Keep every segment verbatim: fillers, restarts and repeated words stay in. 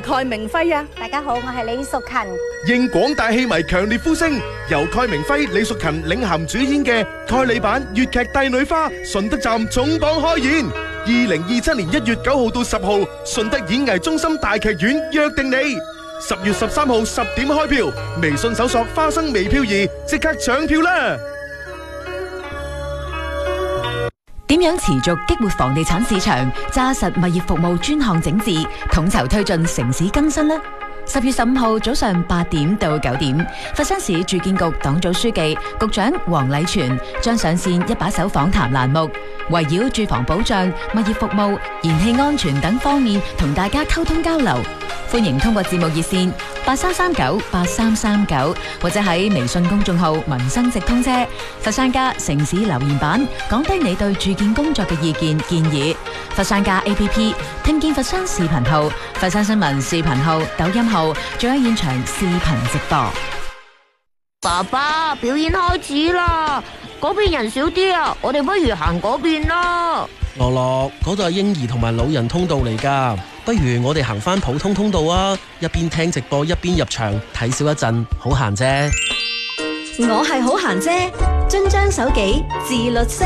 蓋明輝啊！ 大家好，我係李淑勤。 應廣大戲迷強烈呼聲，由蓋明輝、李淑勤領銜主演嘅蓋里版粵劇《帝女花》順德站重磅開演。二零二七年一月九號到十號，順德演藝中心大劇院約定你。十月十三號十點開票，微信搜索花生微漂兒，即刻搶票啦！ 點樣持續激活房地產市場，紮實物業服務專項整治，統籌推進城市更新呢？十月十五號早上八點到九點，佛山市住建局黨組書記、局長黃禮全將上線一把手訪談欄目，圍繞住房保障、物業服務、燃氣安全等方面同大家溝通交流。歡迎通過節目熱線八三三九八三三九，或者喺微信公眾號民生直通車、佛山家城市留言板講低你對住建工作嘅意見建議。佛山家 A P P 聽見佛山視頻號、佛山新聞視頻號、抖音號，仲有現場視頻直播。 爸爸，表演開始啦，嗰邊人少啲啊，我哋不如行嗰邊啦。 樂樂，嗰度係嬰兒同埋老人通道嚟噶，不如我哋行翻普通通道啊，一邊聽直播一邊入場睇少一陣，好閒啫。 我係好閒啫，遵章守紀，自律些。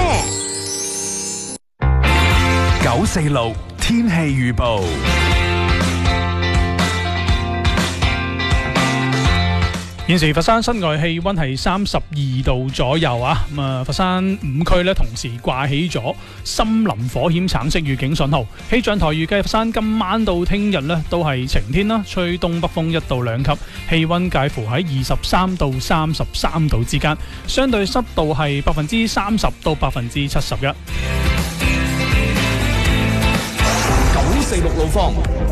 九四六天氣預報。現時佛山室外氣溫係三十二度左右啊，咁啊佛山五區咧同時掛起咗森林火險橙色預警信號。氣象台預計佛山今晚到聽日咧都係晴天啦，吹東北風一到兩級，氣溫介乎喺二十三到三十三度之間，相對濕度係百分之三十到百分之七十一。 九四六路況。